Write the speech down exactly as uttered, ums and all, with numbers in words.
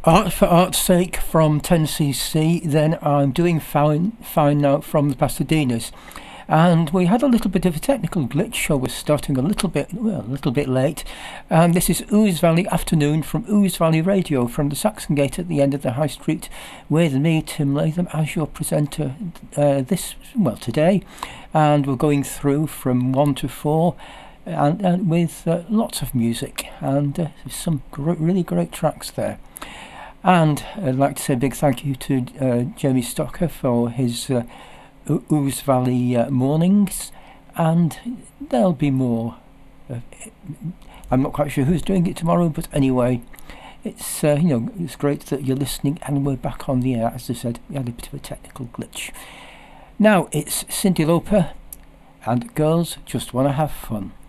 Art for Art's Sake from ten C C, then I'm Doing Fine, fine Now from the Pasadenas. And we had a little bit of a technical glitch, so we're starting a little bit, well, a little bit late. And this is Ouse Valley Afternoon from Ouse Valley Radio from the Saxon Gate at the end of the High Street, with me, Tim Latham, as your presenter uh, this, well, today. And we're going through from one to four, and, and with uh, lots of music, and uh, some gr- really great tracks there. And I'd like to say a big thank you to uh, Jamie Stocker for his uh, Ouse Valley uh, mornings, and there'll be more. Uh, I'm not quite sure who's doing it tomorrow, but anyway, it's uh, you know it's great that you're listening, and we're back on the air. As I said, we had a bit of a technical glitch. Now it's Cyndi Lauper, and Girls Just Wanna Have Fun.